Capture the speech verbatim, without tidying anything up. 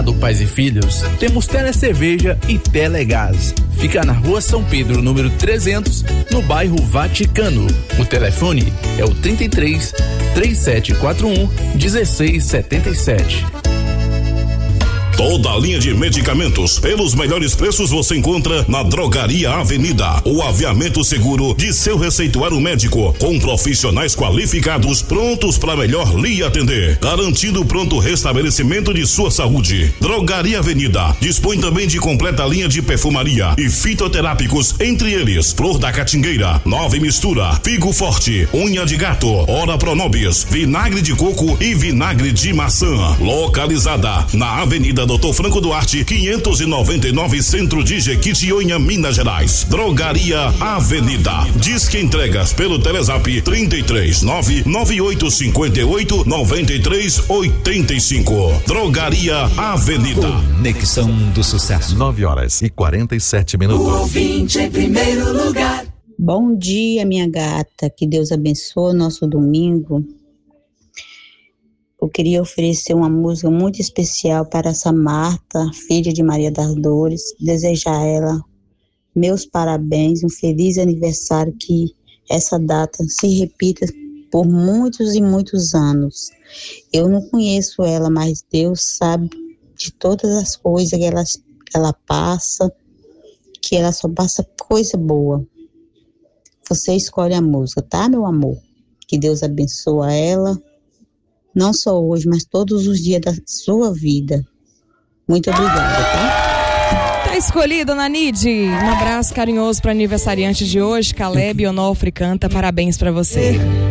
do Pais e Filhos, temos Telecerveja e Telegás. Fica na Rua São Pedro, número trezentos, no bairro Vaticano. O telefone é o trinta e três, três sete quatro um, um seis sete sete. Toda a linha de medicamentos pelos melhores preços você encontra na Drogaria Avenida. O aviamento seguro de seu receituário médico, com profissionais qualificados prontos para melhor lhe atender, garantindo pronto restabelecimento de sua saúde. Drogaria Avenida dispõe também de completa linha de perfumaria e fitoterápicos, entre eles Flor da Catingueira, Nova Mistura, Figo Forte, Unha de Gato, Ora Pronobis, Vinagre de Coco e Vinagre de Maçã. Localizada na Avenida Doutor Franco Duarte, quinhentos e noventa e nove, Centro de Jequitinhonha, Minas Gerais. Drogaria Avenida. Disque entregas pelo Telezap trinta e três, nove nove oito cinco oito, nove três oito cinco. Drogaria Avenida. Conexão do Sucesso. nove horas e quarenta e sete minutos. O ouvinte em primeiro lugar. Bom dia, minha gata. Que Deus abençoe o nosso domingo. Eu queria oferecer uma música muito especial para essa Marta, filha de Maria das Dores. Desejar a ela meus parabéns, um feliz aniversário, que essa data se repita por muitos e muitos anos. Eu não conheço ela, mas Deus sabe de todas as coisas que ela, que ela passa, que ela só passa coisa boa. Você escolhe a música, tá, meu amor? Que Deus abençoe ela. Não só hoje, mas todos os dias da sua vida. Muito obrigada, tá? Tá escolhido, Nanide. Um abraço carinhoso para aniversariante de hoje, Caleb Onofre canta. Parabéns para você.